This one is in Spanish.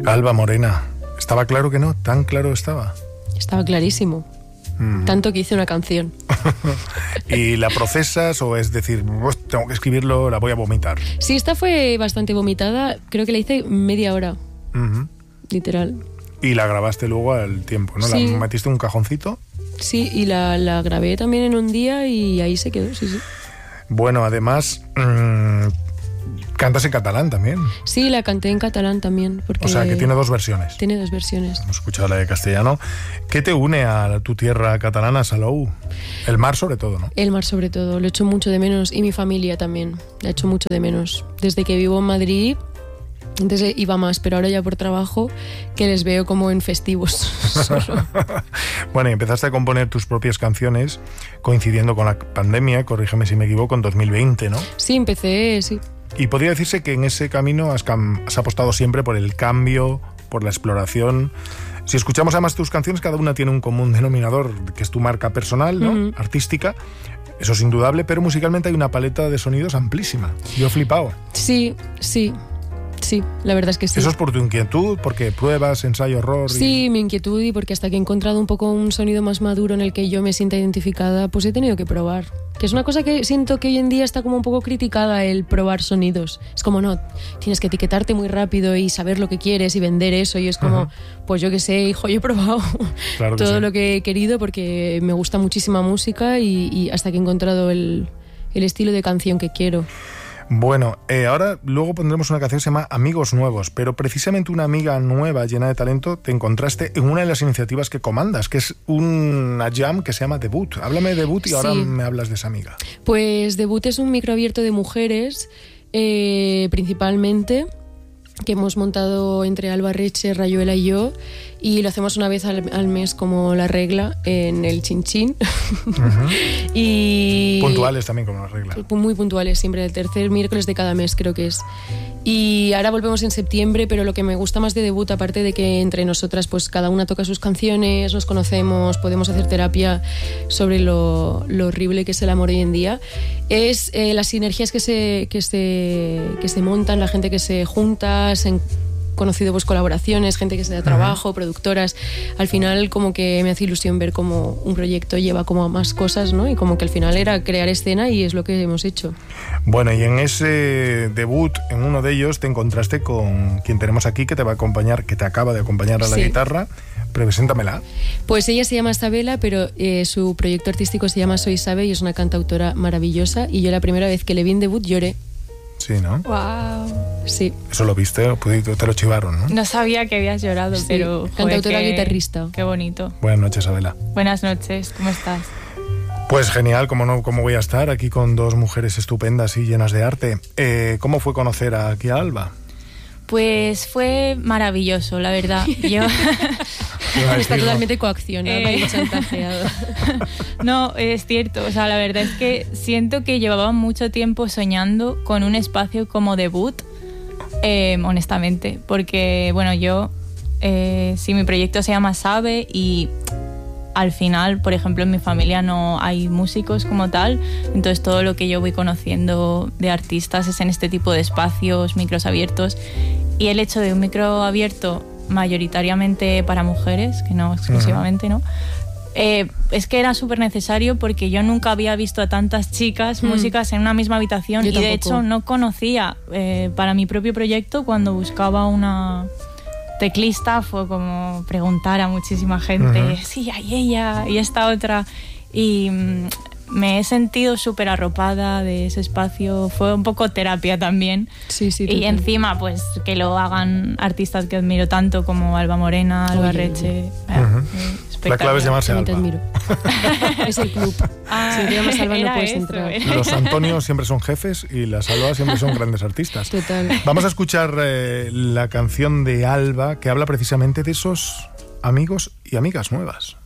Alba Morena, ¿estaba claro que no? ¿Tan claro estaba? Estaba clarísimo. Tanto que hice una canción. ¿Y la procesas o es decir, tengo que escribirlo, la voy a vomitar? Sí, esta fue bastante vomitada. Creo que la hice media hora. Literal. Y la grabaste luego al tiempo, ¿no? Sí. ¿La metiste en un cajoncito? Sí, y la grabé también en un día y ahí se quedó, sí. Bueno, además, cantas en catalán también. Sí, la canté en catalán también. Porque O sea, que tiene dos versiones. Tiene dos versiones. Hemos escuchado la de castellano. ¿Qué te une a tu tierra catalana, Salou? El mar sobre todo, ¿no? El mar sobre todo, lo echo mucho de menos. Y mi familia también, la echo mucho de menos. Desde que vivo en Madrid, antes iba más, pero ahora ya por trabajo, que les veo como en festivos. Bueno, y empezaste a componer tus propias canciones coincidiendo con la pandemia, corrígeme si me equivoco, en 2020, ¿no? Sí, empecé, sí. Y podría decirse que en ese camino has apostado siempre por el cambio, por la exploración. Si escuchamos además tus canciones, cada una tiene un común denominador, que es tu marca personal, ¿no? Artística. Eso es indudable, pero musicalmente hay una paleta de sonidos amplísima. Yo he flipado. Sí, la verdad es que sí. ¿Eso es por tu inquietud? ¿Porque pruebas, ensayo, error? Sí, mi inquietud, y porque hasta que he encontrado un poco un sonido más maduro en el que yo me sienta identificada, pues he tenido que probar. Que es una cosa que siento que hoy en día está como un poco criticada, el probar sonidos. Es como, no, tienes que etiquetarte muy rápido y saber lo que quieres y vender eso. Y es como, pues yo qué sé, hijo, yo he probado Claro que todo sí. lo que he querido porque me gusta muchísima música y hasta que he encontrado el estilo de canción que quiero. Bueno, ahora luego pondremos una canción que se llama Amigos Nuevos, pero precisamente una amiga nueva llena de talento te encontraste en una de las iniciativas que comandas, que es una jam que se llama Debut. Háblame de Debut y ahora me hablas de esa amiga. Pues Debut es un micro abierto de mujeres, principalmente, que hemos montado entre Alba Reche, Rayuela y yo, y lo hacemos una vez al mes como la regla en el Chinchín. Y puntuales también como la regla. Muy puntuales, siempre el tercer miércoles de cada mes creo que es. Y ahora volvemos en septiembre, pero lo que me gusta más de Debut, aparte de que entre nosotras pues cada una toca sus canciones, nos conocemos, podemos hacer terapia sobre lo horrible que es el amor hoy en día, es las sinergias que se montan, la gente que se junta, se han conocido pues colaboraciones, gente que se da trabajo, productoras. Al final como que me hace ilusión ver cómo un proyecto lleva como a más cosas, ¿no? Y como que al final era crear escena y es lo que hemos hecho. Bueno, y en ese Debut, en uno de ellos, te encontraste con quien tenemos aquí que te va a acompañar, que te acaba de acompañar a la guitarra. Preséntamela. Pues ella se llama Isabela, pero su proyecto artístico se llama Soy Sabe y es una cantautora maravillosa, y yo la primera vez que le vi en Debut lloré. Sí, ¿no? Wow. Sí. Eso lo viste, te lo chivaron, ¿no? No sabía que habías llorado, Sí, pero... cantautora, guitarrista. Qué bonito. Buenas noches, Isabela. Buenas noches, ¿cómo estás? Pues genial, ¿cómo voy a estar aquí con dos mujeres estupendas y llenas de arte? ¿Cómo fue conocer aquí a Alba? Pues fue maravilloso, la verdad. Yo... Está totalmente coaccionada y chantajeada. No, es cierto. O sea, la verdad es que siento que llevaba mucho tiempo soñando con un espacio como Debut, honestamente. Porque, bueno, yo... sí, mi proyecto se llama Sabe y... Al final, por ejemplo, en mi familia no hay músicos como tal, entonces todo lo que yo voy conociendo de artistas es en este tipo de espacios, micros abiertos, y el hecho de un micro abierto mayoritariamente para mujeres, que no exclusivamente, ¿no? Es que era súper necesario porque yo nunca había visto a tantas chicas músicas en una misma habitación. Yo y de tampoco. hecho no conocía para mi propio proyecto, cuando buscaba una teclista, fue como preguntar a muchísima gente, sí, hay ella y esta otra, y me he sentido súper arropada de ese espacio. Fue un poco terapia también. Sí, y total. encima pues que lo hagan artistas que admiro tanto como Alba Morena, Alba Reche. La clave es llamarse También Alba. te admiro. Es el club. Si te llamas Alba no era puedes eso, entrar. Los Antonios siempre son jefes y las Albas siempre son grandes artistas. Total. Vamos a escuchar la canción de Alba, que habla precisamente de esos amigos y amigas nuevas.